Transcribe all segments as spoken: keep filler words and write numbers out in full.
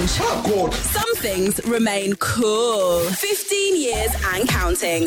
change. Oh, God. Some things remain cool. fifteen years and counting.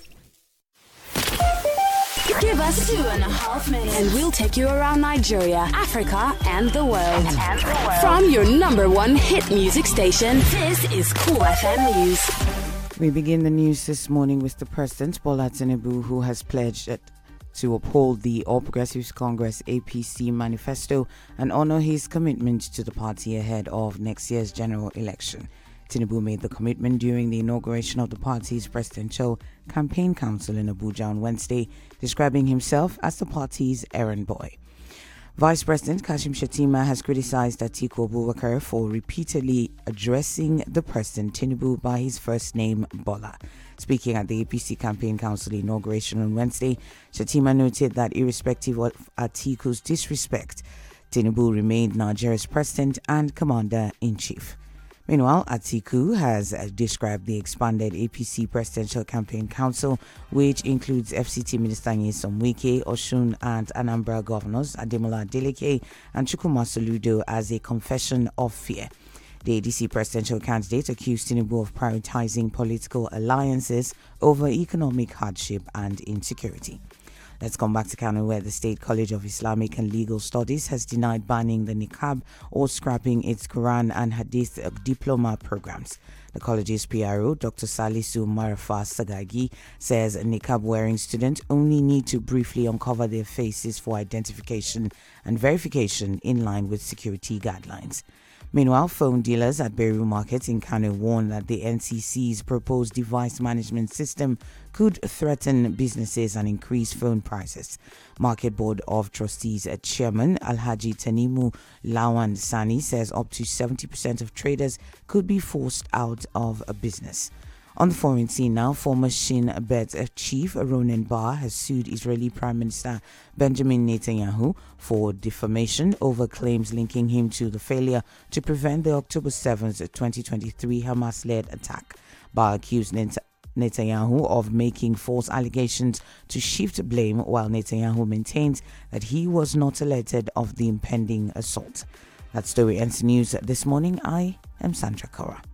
Give us two and a half minutes and we'll take you around Nigeria, Africa, and the world. And the world. From your number one hit music station, this is Cool F M News. We begin the news this morning with the President, Bola Tinubu, who has pledged to uphold the All Progressives Congress A P C manifesto and honor his commitment to the party ahead of next year's general election. Tinubu made the commitment during the inauguration of the party's presidential campaign council in Abuja on Wednesday, describing himself as the party's errand boy. Vice President Kashim Shettima has criticized Atiku Abubakar for repeatedly addressing the President Tinubu by his first name, Bola. Speaking at the A P C Campaign Council inauguration on Wednesday, Shettima noted that irrespective of Atiku's disrespect, Tinubu remained Nigeria's president and commander-in-chief. Meanwhile, Atiku has described the expanded A P C Presidential Campaign Council, which includes F C T Minister Nyesom Wike, Osun and Anambra Governors Ademola Adeleke and Chukwuma Soludo, as a confession of fear. The A D C presidential candidate accused Tinubu of prioritizing political alliances over economic hardship and insecurity. Let's come back to Kano, where the State College of Islamic and Legal Studies has denied banning the niqab or scrapping its Quran and Hadith diploma programs. The college's P R O, Doctor Salisu Marafa Sagagi, says niqab-wearing students only need to briefly uncover their faces for identification and verification in line with security guidelines. Meanwhile, phone dealers at Beru Market in Kano warn that the N C C's proposed device management system could threaten businesses and increase phone prices. Market Board of Trustees Chairman Alhaji Tanimu Lawan Sani says up to seventy percent of traders could be forced out of a business. On the foreign scene now, former Shin Bet chief Ronen Bar has sued Israeli Prime Minister Benjamin Netanyahu for defamation over claims linking him to the failure to prevent the October seventh, twenty twenty-three Hamas-led attack. Bar accused Netanyahu of making false allegations to shift blame, while Netanyahu maintains that he was not alerted of the impending assault. That story ends news this morning. I am Sandra Kora.